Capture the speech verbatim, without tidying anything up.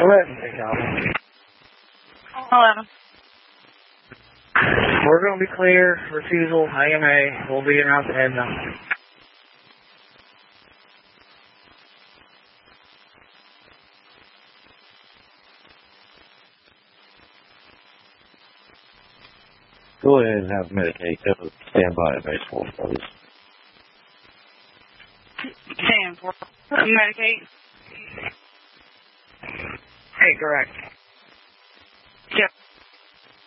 eleven, take Alpha. eleven. We're going to be clear. Refusal, A M A. We'll be in out to Edna. Go ahead and have Medicaid. Go stand by at base four, please. Stand for Medicaid. Hey, correct.